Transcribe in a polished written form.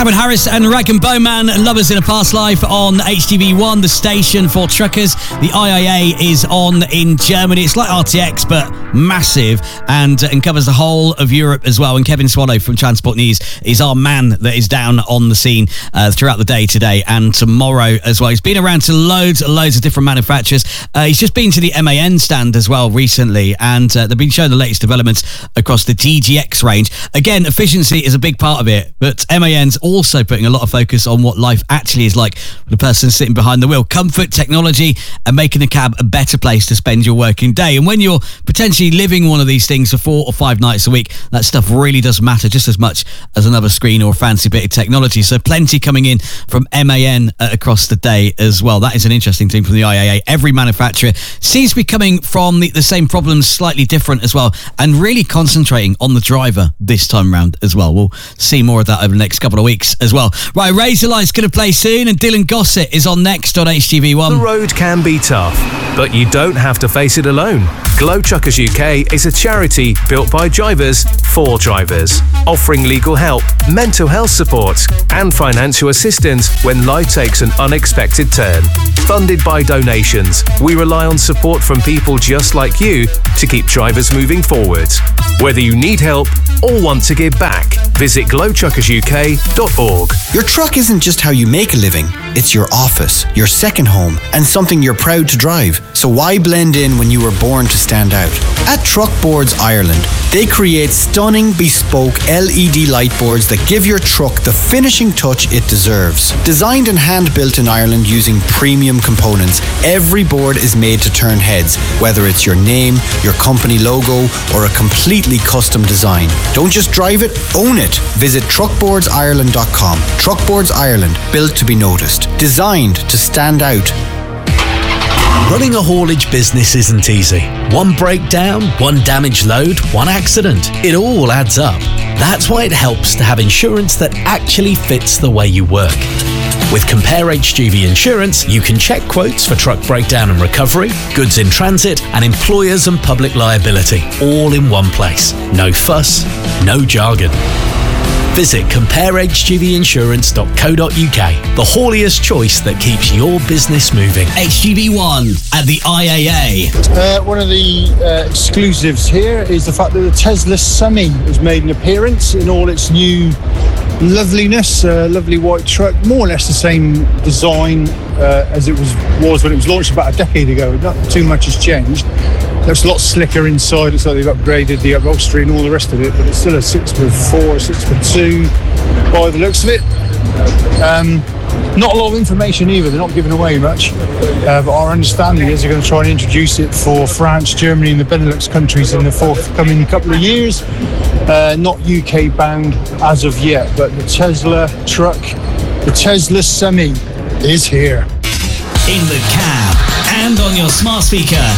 Calvin Harris and Rag & Bowman, Lovers in a Past Life on HTV1, the station for truckers. The IAA is on in Germany. It's like RTX, but massive, and covers the whole of Europe as well. And Kevin Swallow from Transport News is our man that is down on the scene throughout the day today and tomorrow as well. He's been around to loads of different manufacturers. He's just been to the MAN stand as well recently, and they've been showing the latest developments across the DGX range. Again, efficiency is a big part of it, but MAN's also putting a lot of focus on what life actually is like for the person sitting behind the wheel. Comfort, technology, and making the cab a better place to spend your working day. And when you're potentially living one of these things for 4 or 5 nights a week, that stuff really does matter just as much as another screen or a fancy bit of technology. So plenty coming in from MAN across the day as well. That is an interesting thing from the IAA. Every manufacturer seems to be coming from the same problems, slightly different as well, and really concentrating on the driver this time round as well. We'll see more of that over the next couple of weeks as well. Right, Razorlight's going to play soon, and Dylan Gossett is on next on HTV1. The road can be tough, but you don't have to face it alone. Glow Truckers UK is a charity built by drivers for drivers, offering legal help, mental health support, and financial assistance when life takes an unexpected turn. Funded by donations, we rely on support from people just like you to keep drivers moving forward. Whether you need help or want to give back, visit glowtruckersuk.org. Your truck isn't just how you make a living, it's your office, your second home, and something you're proud to drive. So why blend in when you were born to stand out? At Truck Boards Ireland, they create stunning, bespoke LED light boards that give your truck the finishing touch it deserves. Designed and hand-built in Ireland using premium components, every board is made to turn heads, whether it's your name, your company logo, or a completely custom design. Don't just drive it, own it. Visit truckboardsireland.com. Truckboards Ireland, built to be noticed, designed to stand out. Running a haulage business isn't easy. One breakdown, one damaged load, one accident. It all adds up. That's why it helps to have insurance that actually fits the way you work. With Compare HGV Insurance, you can check quotes for truck breakdown and recovery, goods in transit, and employers and public liability, all in one place. No fuss, no jargon. Visit comparehgvinsurance.co.uk, the hauliest choice that keeps your business moving. HGV1 at the IAA. One of the exclusives here is the fact that the Tesla Semi has made an appearance in all its new loveliness. Lovely white truck, more or less the same design as it was when it was launched about a decade ago. Not too much has changed. Looks a lot slicker inside. Looks like they've upgraded the upholstery and all the rest of it, but it's still a 6'4", 6'2" by the looks of it. Not a lot of information either. They're not giving away much, but our understanding is they're going to try and introduce it for France, Germany and the Benelux countries in the forthcoming couple of years. Not UK bound as of yet, but the Tesla truck, the Tesla Semi, is here. In the cab and on your smart speaker,